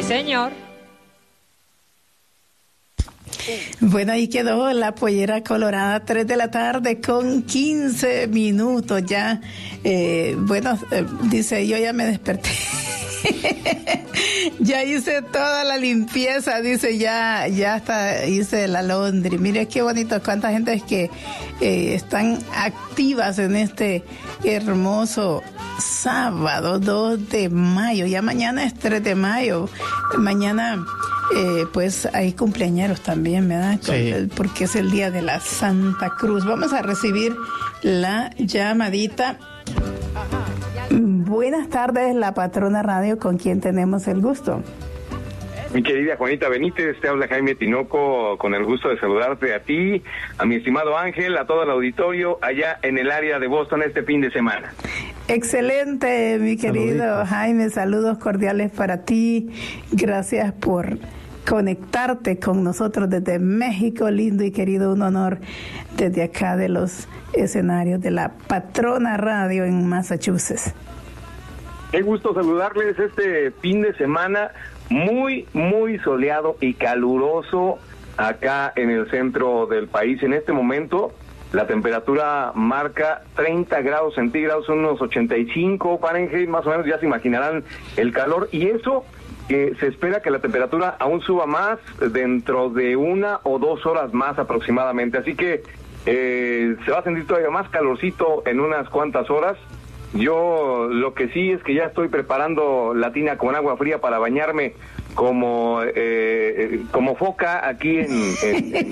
señor. Bueno, ahí quedó la pollera colorada, 3 de la tarde con 15 minutos ya. Dice, yo ya me desperté. Ya hice toda la limpieza, dice, ya hasta hice la laundry. Mire qué bonito, cuánta gente es que están activas en este hermoso sábado 2 de mayo. Ya mañana es 3 de mayo. Mañana pues hay cumpleañeros también, ¿verdad? Sí. Porque es el día de la Santa Cruz. Vamos a recibir la llamadita. Buenas tardes, la Patrona Radio, ¿con quien tenemos el gusto? Mi querida Juanita Benítez, te habla Jaime Tinoco, con el gusto de saludarte a ti, a mi estimado Ángel, a todo el auditorio allá en el área de Boston este fin de semana. Excelente, mi querido Saluditos. Jaime, saludos cordiales para ti. Gracias por conectarte con nosotros desde México, lindo y querido, un honor desde acá de los escenarios de la Patrona Radio en Massachusetts. Qué gusto saludarles este fin de semana, muy, muy soleado y caluroso acá en el centro del país. En este momento la temperatura marca 30 grados centígrados, unos 85 Fahrenheit, más o menos, ya se imaginarán el calor, y eso se espera que la temperatura aún suba más dentro de 1 o 2 horas más aproximadamente, así que se va a sentir todavía más calorcito en unas cuantas horas. Yo lo que sí es que ya estoy preparando la tina con agua fría para bañarme como foca aquí en